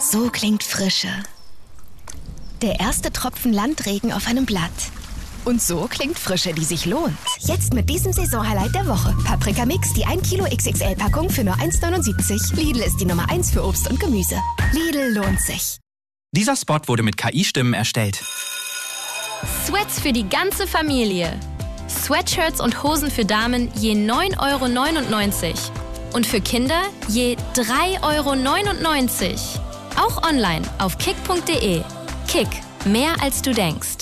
So klingt Frische. Der erste Tropfen Landregen auf einem Blatt. Und so klingt Frische, die sich lohnt. Jetzt mit diesem Saisonhighlight der Woche. Paprika Mix, die 1 Kilo XXL-Packung für nur 1,79. Lidl ist die Nummer 1 für Obst und Gemüse. Lidl lohnt sich. Dieser Spot wurde mit KI-Stimmen erstellt. Sweats für die ganze Familie. Sweatshirts und Hosen für Damen je 9,99 €. Und für Kinder je 3,99 €. Auch online auf kick.de. Kick, mehr als du denkst.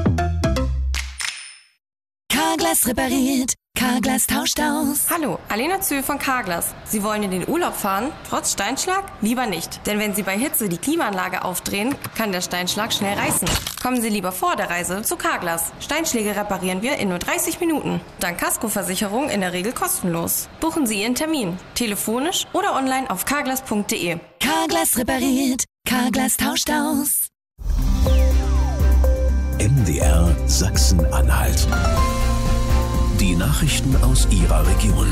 Carglass repariert, Carglass tauscht aus. Hallo, Alena Zühl von Carglass. Sie wollen in den Urlaub fahren, trotz Steinschlag? Lieber nicht. Denn wenn Sie bei Hitze die Klimaanlage aufdrehen, kann der Steinschlag schnell reißen. Kommen Sie lieber vor der Reise zu Carglass. Steinschläge reparieren wir in nur 30 Minuten. Dank Kaskoversicherung in der Regel kostenlos. Buchen Sie Ihren Termin, telefonisch oder online auf carglass.de. Carglass repariert, Carglass tauscht aus. MDR Sachsen-Anhalt. Die Nachrichten aus Ihrer Region.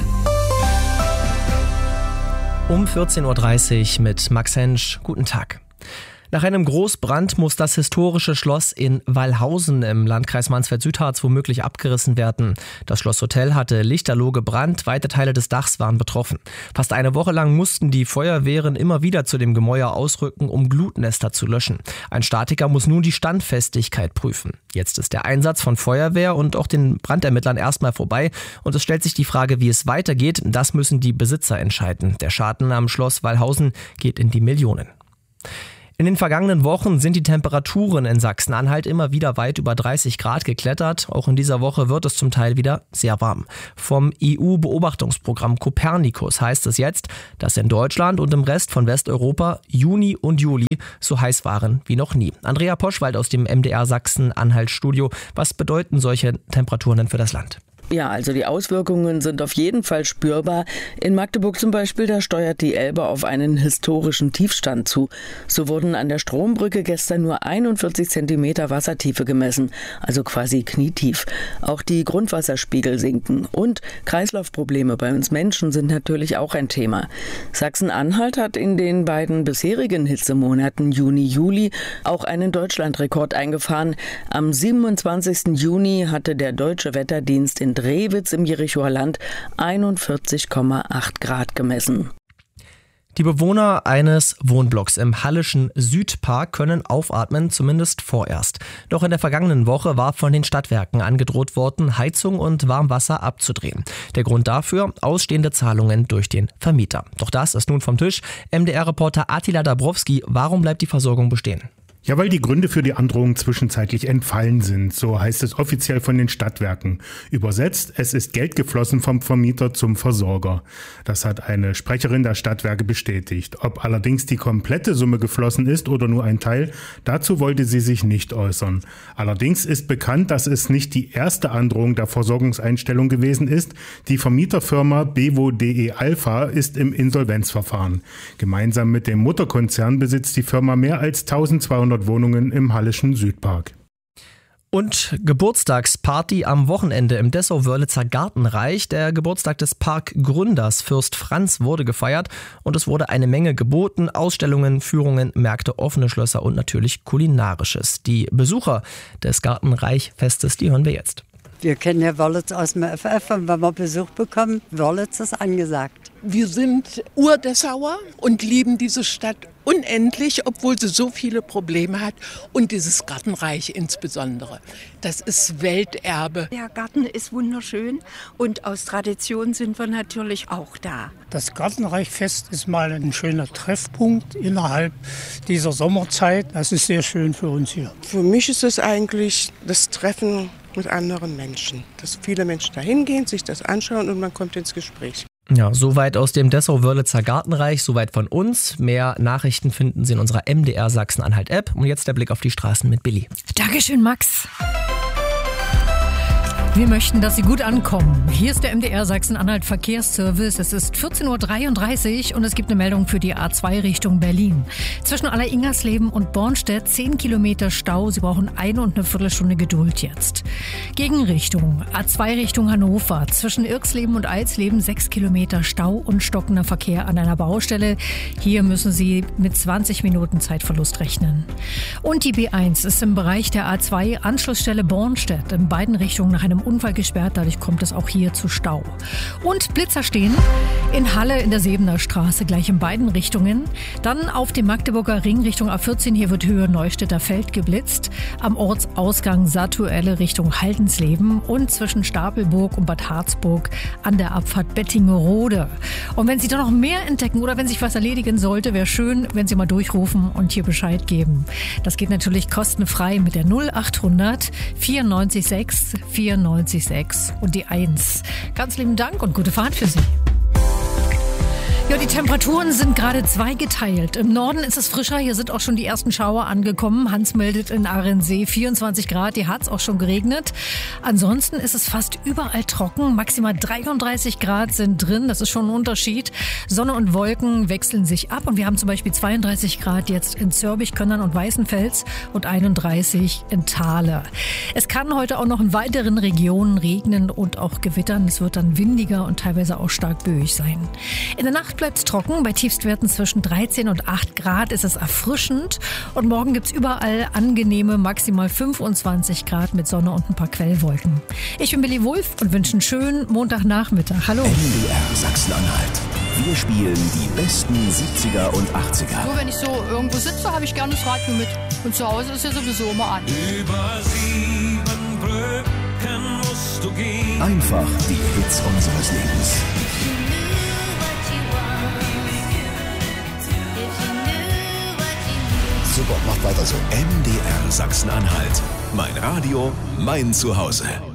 Um 14.30 Uhr mit Max Hensch. Guten Tag. Nach einem Großbrand muss das historische Schloss in Wallhausen im Landkreis Mansfeld-Südharz womöglich abgerissen werden. Das Schlosshotel hatte lichterloh gebrannt, weite Teile des Dachs waren betroffen. Fast eine Woche lang mussten die Feuerwehren immer wieder zu dem Gemäuer ausrücken, um Glutnester zu löschen. Ein Statiker muss nun die Standfestigkeit prüfen. Jetzt ist der Einsatz von Feuerwehr und auch den Brandermittlern erstmal vorbei und es stellt sich die Frage, wie es weitergeht. Das müssen die Besitzer entscheiden. Der Schaden am Schloss Wallhausen geht in die Millionen. In den vergangenen Wochen sind die Temperaturen in Sachsen-Anhalt immer wieder weit über 30 Grad geklettert. Auch in dieser Woche wird es zum Teil wieder sehr warm. Vom EU-Beobachtungsprogramm Copernicus heißt es jetzt, dass in Deutschland und im Rest von Westeuropa Juni und Juli so heiß waren wie noch nie. Andrea Poschwald aus dem MDR Sachsen-Anhalt-Studio. Was bedeuten solche Temperaturen denn für das Land? Ja, also die Auswirkungen sind auf jeden Fall spürbar. In Magdeburg zum Beispiel, da steuert die Elbe auf einen historischen Tiefstand zu. So wurden an der Strombrücke gestern nur 41 Zentimeter Wassertiefe gemessen, also quasi knietief. Auch die Grundwasserspiegel sinken und Kreislaufprobleme bei uns Menschen sind natürlich auch ein Thema. Sachsen-Anhalt hat in den beiden bisherigen Hitzemonaten Juni, Juli auch einen Deutschlandrekord eingefahren. Am 27. Juni hatte der Deutsche Wetterdienst in Drewitz im Jerichoer Land 41,8 Grad gemessen. Die Bewohner eines Wohnblocks im Halleschen Südpark können aufatmen, zumindest vorerst. Doch in der vergangenen Woche war von den Stadtwerken angedroht worden, Heizung und Warmwasser abzudrehen. Der Grund dafür? Ausstehende Zahlungen durch den Vermieter. Doch das ist nun vom Tisch. MDR-Reporter Attila Dabrowski, warum bleibt die Versorgung bestehen? Ja, weil die Gründe für die Androhung zwischenzeitlich entfallen sind, so heißt es offiziell von den Stadtwerken. Übersetzt, es ist Geld geflossen vom Vermieter zum Versorger. Das hat eine Sprecherin der Stadtwerke bestätigt. Ob allerdings die komplette Summe geflossen ist oder nur ein Teil, dazu wollte sie sich nicht äußern. Allerdings ist bekannt, dass es nicht die erste Androhung der Versorgungseinstellung gewesen ist. Die Vermieterfirma BEWO.de Alpha ist im Insolvenzverfahren. Gemeinsam mit dem Mutterkonzern besitzt die Firma mehr als 1200 Wohnungen im Halleschen Südpark. Und Geburtstagsparty am Wochenende im Dessau-Wörlitzer Gartenreich. Der Geburtstag des Parkgründers Fürst Franz wurde gefeiert und es wurde eine Menge geboten. Ausstellungen, Führungen, Märkte, offene Schlösser und natürlich Kulinarisches. Die Besucher des Gartenreich-Festes, die hören wir jetzt. Wir kennen ja Wörlitz aus dem FF und wenn wir Besuch bekommen, Wörlitz ist angesagt. Wir sind Urdessauer und lieben diese Stadt unendlich, obwohl sie so viele Probleme hat und dieses Gartenreich insbesondere. Das ist Welterbe. Der Garten ist wunderschön und aus Tradition sind wir natürlich auch da. Das Gartenreichfest ist mal ein schöner Treffpunkt innerhalb dieser Sommerzeit. Das ist sehr schön für uns hier. Für mich ist es eigentlich das Treffen mit anderen Menschen, dass viele Menschen da hingehen, sich das anschauen und man kommt ins Gespräch. Ja, soweit aus dem Dessau-Wörlitzer Gartenreich, soweit von uns. Mehr Nachrichten finden Sie in unserer MDR Sachsen-Anhalt-App. Und jetzt der Blick auf die Straßen mit Billy. Dankeschön, Max. Wir möchten, dass Sie gut ankommen. Hier ist der MDR Sachsen-Anhalt Verkehrsservice. Es ist 14.33 Uhr und es gibt eine Meldung für die A2 Richtung Berlin. Zwischen Aller-Ingersleben und Bornstedt 10 Kilometer Stau. Sie brauchen 1 und eine Viertelstunde Geduld jetzt. Gegenrichtung A2 Richtung Hannover. Zwischen Irxleben und Eilsleben 6 Kilometer Stau und stockender Verkehr an einer Baustelle. Hier müssen Sie mit 20 Minuten Zeitverlust rechnen. Und die B1 ist im Bereich der A2 Anschlussstelle Bornstedt in beiden Richtungen nach einem Unfall gesperrt, dadurch kommt es auch hier zu Stau. Und Blitzer stehen in Halle in der Sebener Straße, gleich in beiden Richtungen. Dann auf dem Magdeburger Ring Richtung A14, hier wird Höhe Neustädter Feld geblitzt. Am Ortsausgang Satuelle Richtung Haldensleben und zwischen Stapelburg und Bad Harzburg an der Abfahrt Bettingerode. Und wenn Sie da noch mehr entdecken oder wenn sich was erledigen sollte, wäre schön, wenn Sie mal durchrufen und hier Bescheid geben. Das geht natürlich kostenfrei mit der 0800 94 6 94 6 und die 1. Ganz lieben Dank und gute Fahrt für Sie. Ja, die Temperaturen sind gerade zweigeteilt. Im Norden ist es frischer, hier sind auch schon die ersten Schauer angekommen. Hans meldet in Ahrensee 24 Grad, hier hat es auch schon geregnet. Ansonsten ist es fast überall trocken, maximal 33 Grad sind drin, das ist schon ein Unterschied. Sonne und Wolken wechseln sich ab und wir haben zum Beispiel 32 Grad jetzt in Zörbich, Könnern und Weißenfels und 31 in Thale. Es kann heute auch noch in weiteren Regionen regnen und auch gewittern. Es wird dann windiger und teilweise auch stark böig sein. In der Nacht bleibt es trocken, bei Tiefstwerten zwischen 13 und 8 Grad ist es erfrischend und morgen gibt es überall angenehme maximal 25 Grad mit Sonne und ein paar Quellwolken. Ich bin Billy Wulff und wünsche einen schönen Montagnachmittag. Hallo. MDR Sachsen-Anhalt. Wir spielen die besten 70er und 80er. Nur wenn ich so irgendwo sitze, habe ich gerne das Radio mit. Und zu Hause ist ja sowieso immer an. Über 7 Brücken musst du gehen. Einfach die Hits unseres Lebens. Super, macht weiter so. MDR Sachsen-Anhalt. Mein Radio, mein Zuhause.